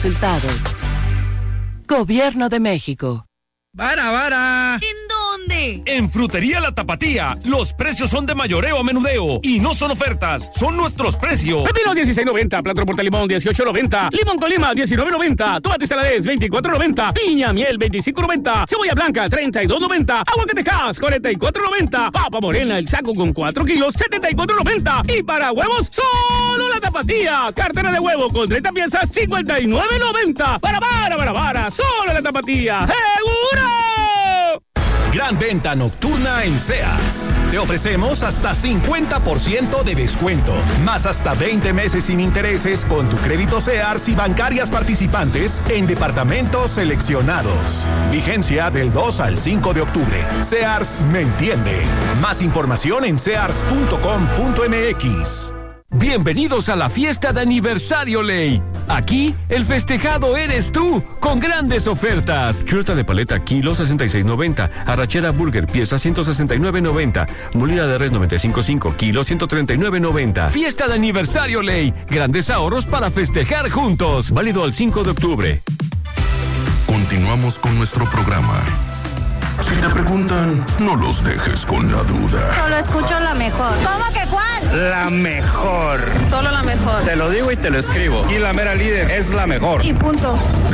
resultados. Gobierno de México. ¡Vara! ¿En dónde? En Frutería La Tapatía. Los precios son de mayoreo a menudeo. Y no son ofertas, son nuestros precios. Pepino 16.90, plato porta limón 18.90, limón con lima 19.90, tomate saladez 24.90, piña miel 25.90, cebolla blanca 32.90, aguacate Hass 44.90, papa morena el saco con 4 kilos 74.90 y para huevos solo La Tapatía. Cartera de huevo con 30 piezas 59.90. Para, solo La Tapatía. ¡Seguro! Gran venta nocturna en Sears. Te ofrecemos hasta 50% de descuento, más hasta 20 meses sin intereses con tu crédito Sears y bancarias participantes en departamentos seleccionados. Vigencia del 2 al 5 de octubre. Sears me entiende. Más información en sears.com.mx. Bienvenidos a la fiesta de aniversario Ley. Aquí, el festejado eres tú, con grandes ofertas. Chuleta de paleta, kilo 66.90. Arrachera burger, pieza 169.90. Molida de res 95.5, kilo 139.90. Fiesta de aniversario Ley. Grandes ahorros para festejar juntos. Válido al 5 de octubre. Continuamos con nuestro programa. Si te preguntan, no los dejes con la duda. Solo escucho la mejor. ¿Cómo que cuál? La mejor. Solo la mejor. Te lo digo y te lo escribo. Y la mera líder es la mejor. Y punto.